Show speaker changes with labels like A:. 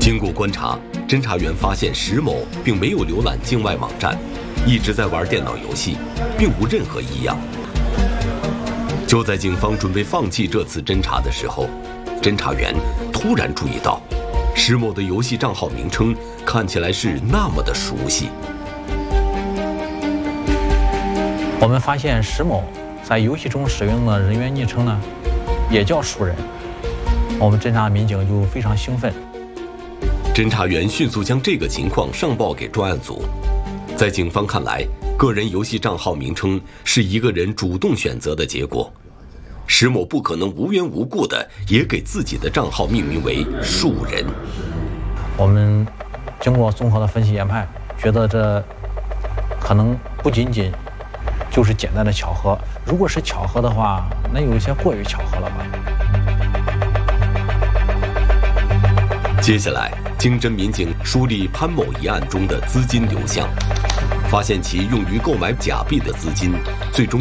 A: 经过观察，侦查员发现石某并没有浏览境外网站，一直在玩电脑游戏，并无任何异样。就在警方准备放弃这次侦查的时候，侦查员突然注意到，石某的游戏账号名称看起来是那么的熟悉。
B: 我们发现石某在游戏中使用的人员昵称呢，也叫熟人。我们侦查民警就非常兴奋。
A: 侦查员迅速将这个情况上报给专案组。在警方看来，个人游戏账号名称是一个人主动选择的结果。石某不可能无缘无故的也给自己的账号命名为“树人”。
B: 我们经过综合的分析研判，觉得这可能不仅仅就是简单的巧合。如果是巧合的话，那有一些过于巧合了吧。
A: 接下来，经侦民警梳理潘某一案中的资金流向，发现其用于购买假币的资金，最终